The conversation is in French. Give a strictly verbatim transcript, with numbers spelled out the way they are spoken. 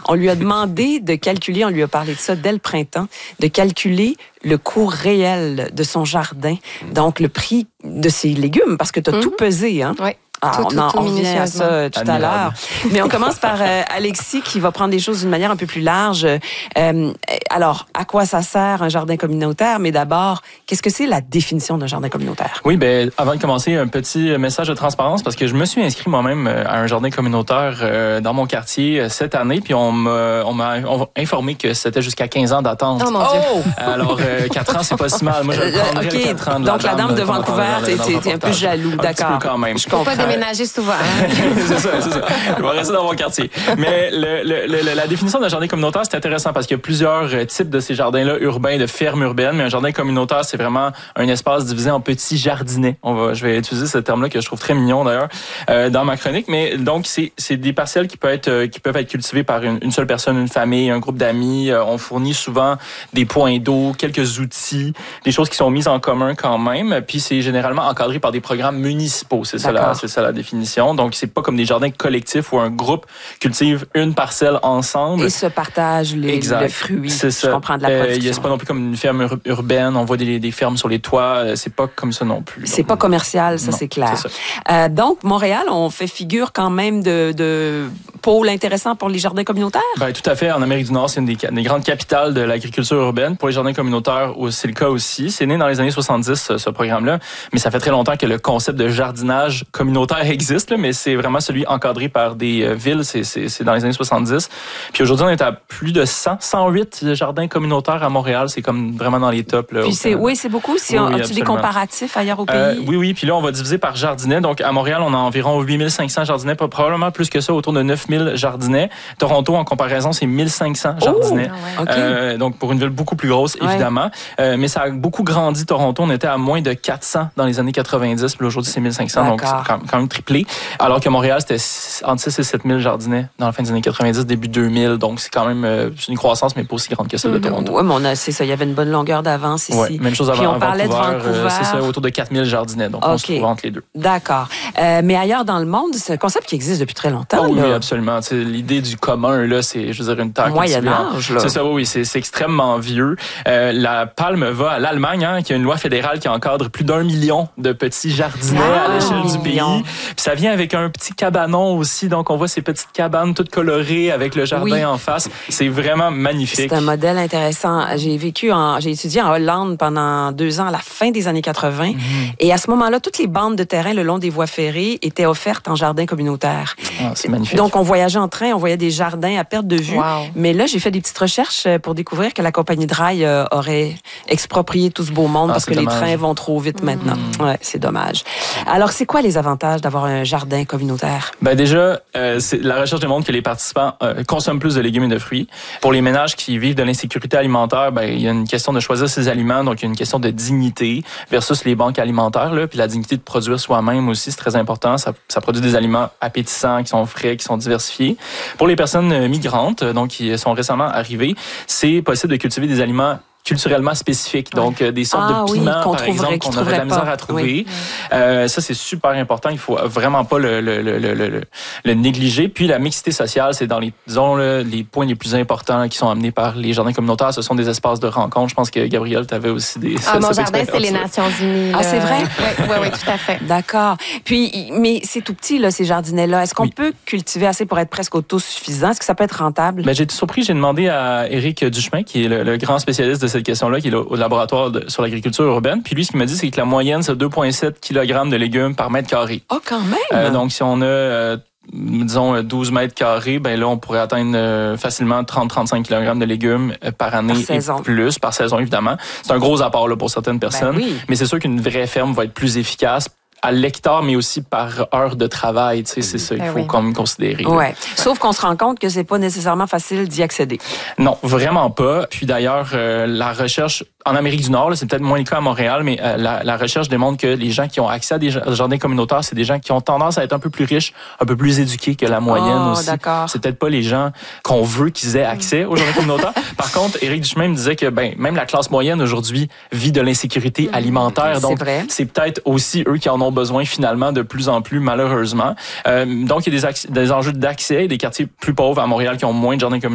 On lui a demandé de calculer, on lui a parlé de ça dès le printemps, de calculer le coût réel de son jardin, donc le prix de ses légumes, parce que tu as mm-hmm. tout pesé, hein? Oui. Ah, tout, on, tout, en, tout on revient à ça tout à l'heure. Mais on commence par euh, Alexis qui va prendre les choses d'une manière un peu plus large. Euh, alors, à quoi ça sert un jardin communautaire? Mais d'abord, qu'est-ce que c'est la définition d'un jardin communautaire? Oui, ben avant de commencer, un petit message de transparence parce que je me suis inscrit moi-même à un jardin communautaire euh, dans mon quartier cette année, puis on m'a, on m'a informé que c'était jusqu'à quinze ans d'attente. Oh mon Dieu! Oh! Alors, euh, quatre ans, c'est pas si mal. Moi, je prendrais okay. quatre ans de Donc, la, la dame de Vancouver, t'es un peu jaloux, un d'accord. Un petit peu quand même. Je comprends. Pas déménager souvent. c'est ça, c'est ça. Je vais rester dans mon quartier. Mais le, le, le, la définition d'un jardin communautaire, c'est intéressant parce qu'il y a plusieurs types de ces jardins-là urbains, de fermes urbaines. Mais un jardin communautaire, c'est vraiment un espace divisé en petits jardinets. On va, je vais utiliser ce terme-là que je trouve très mignon d'ailleurs euh, dans ma chronique. Mais donc, c'est, c'est des parcelles qui peuvent être, euh, qui peuvent être cultivées par une, une seule personne, une famille, un groupe d'amis. Euh, on fournit souvent des points d'eau, quelques outils, des choses qui sont mises en commun quand même. Puis c'est généralement encadré par des programmes municipaux. C'est ça, la, c'est ça la définition. Donc, c'est pas comme des jardins collectifs où un groupe cultive une parcelle ensemble. Et se partage les, le fruit. C'est ça. Je comprends de la production. Euh, c'est pas non plus comme une ferme ur- urbaine. On voit des, des fermes sur les toits. C'est pas comme ça non plus. C'est donc, pas commercial, ça, non, c'est clair. C'est ça. Euh, donc, Montréal, on fait figure quand même de, de pôle intéressant pour les jardins communautaires? Ben, tout à fait. En Amérique du Nord, c'est une des, des grandes capitales de l'agriculture urbaine. Pour les jardins communautaires, c'est le cas aussi. C'est né dans les années soixante-dix, ce, ce programme-là. Mais ça fait très longtemps que le concept de jardinage communautaire existe, là, mais c'est vraiment celui encadré par des euh, villes. C'est, c'est, c'est dans les années soixante-dix. Puis aujourd'hui, on est à plus de cent, cent huit jardins communautaires à Montréal. C'est comme vraiment dans les tops. Là, Puis c'est, oui, c'est beaucoup. Si oui, on, oui, as-tu absolument. des comparatifs ailleurs au pays? Euh, oui, oui. Puis là, on va diviser par jardinet. Donc, à Montréal, on a environ huit mille cinq cents jardinets. Probablement plus que ça, autour de neuf mille jardinets. Toronto, en comparaison, c'est mille cinq cents jardinets. Oh, okay. euh, donc, pour une ville beaucoup plus grosse, évidemment. Ouais. Euh, mais ça a beaucoup grandi, Toronto. On était à moins de quatre cents dans les années quatre-vingt-dix. Puis aujourd'hui, c'est mille cinq cents. D'accord. Donc, c'est quand, quand même triplé. Alors que Montréal, c'était entre six et sept mille jardinets dans la fin des années quatre-vingt-dix, début deux mille. Donc, c'est quand même euh, c'est une croissance, mais pas aussi grande que celle de Toronto. Oui, mais on a, c'est ça. Il y avait une bonne longueur d'avance ici. Oui, même chose avant. Puis on à parlait Vancouver, de Vancouver. Euh, c'est ça, autour de quatre mille jardinets. Donc, okay. On se trouve entre les deux. D'accord. Euh, mais ailleurs dans le monde, c'est un concept qui existe depuis très longtemps. Oh, là. Oui, absolument. T'sais, l'idée du commun, là, c'est, je veux dire, une terre Moyen-Âge, là. C'est ça, oui, c'est, c'est extrêmement vieux. Euh, la palme va à l'Allemagne, hein, qui a une loi fédérale qui encadre plus d'un million de petits jardinets ah, à l'échelle du pays. Puis ça vient avec un petit cabanon aussi, donc on voit ces petites cabanes toutes colorées avec le jardin oui. en face. C'est vraiment magnifique. C'est un modèle intéressant. J'ai vécu, en, j'ai étudié en Hollande pendant deux ans à la fin des années quatre-vingt. Mm-hmm. Et à ce moment-là, toutes les bandes de terrain le long des voies ferrées étaient offertes en jardin communautaire. Ah, c'est magnifique. Donc on voyageait en train, on voyait des jardins à perte de vue. Wow. Mais là, j'ai fait des petites recherches pour découvrir que la compagnie de rail euh, aurait exproprié tout ce beau monde ah, parce que dommage. Les trains vont trop vite mmh. maintenant. Ouais, c'est dommage. Alors, c'est quoi les avantages d'avoir un jardin communautaire? Ben déjà, euh, c'est, la recherche démontre que les participants euh, consomment plus de légumes et de fruits. Pour les ménages qui vivent de l'insécurité alimentaire, ben il y a une question de choisir ses aliments, donc il y a une question de dignité versus les banques alimentaires. Là, puis la dignité de produire soi-même aussi, c'est très important. Ça, ça produit des aliments appétissants, qui sont frais, qui sont diversifiés. Pour les personnes migrantes, donc qui sont récemment arrivées, c'est possible de cultiver des aliments culturellement spécifiques, donc euh, des sortes ah, de piments, oui, qu'on par exemple, qu'on aurait de la misère pas. à trouver. Oui. Euh, ça, c'est super important. Il faut vraiment pas le, le, le, le, le, le négliger. Puis la mixité sociale, c'est dans les, disons, là, les points les plus importants là, qui sont amenés par les jardins communautaires. Ce sont des espaces de rencontre. Je pense que, Gabrielle, tu avais aussi des... Ah, mon jardin, c'est les Nations Unies. Ah, c'est vrai? Oui, oui, oui, tout à fait. D'accord. Puis, mais c'est tout petit, là, ces jardinets-là. Est-ce qu'on oui. peut cultiver assez pour être presque autosuffisant? Est-ce que ça peut être rentable? Ben, j'ai été surpris. J'ai demandé à Éric Duchemin, qui est le, le grand spécialiste de cette question-là, qui est au laboratoire de, sur l'agriculture urbaine. Puis lui, ce qu'il m'a dit, c'est que la moyenne, c'est deux virgule sept kilogrammes de légumes par mètre carré. Oh, quand même! Euh, donc, si on a, euh, disons, douze mètres carrés, ben là, on pourrait atteindre euh, facilement trente à trente-cinq kilogrammes de légumes euh, par année par saison. Et plus, par saison, évidemment. C'est un gros apport là, pour certaines personnes. Ben oui. Mais c'est sûr qu'une vraie ferme va être plus efficace à l'hectare, mais aussi par heure de travail. Tu sais, c'est ça qu'il faut oui. quand même considérer. Ouais. Sauf qu'on se rend compte que c'est pas nécessairement facile d'y accéder. Non, vraiment pas. Puis d'ailleurs, euh, la recherche en Amérique du Nord, là, c'est peut-être moins le cas à Montréal, mais euh, la, la recherche démontre que les gens qui ont accès à des jardins communautaires, c'est des gens qui ont tendance à être un peu plus riches, un peu plus éduqués que la moyenne oh, aussi. D'accord. C'est peut-être pas les gens qu'on veut qu'ils aient accès aux jardins communautaires. Par contre, Éric Duchemin me disait que ben même la classe moyenne aujourd'hui vit de l'insécurité alimentaire. Donc, c'est vrai. C'est peut-être aussi eux qui en ont besoin finalement de plus en plus, malheureusement. Euh, donc, il y a des, des enjeux d'accès, des quartiers plus pauvres à Montréal qui ont moins de jardins communautaires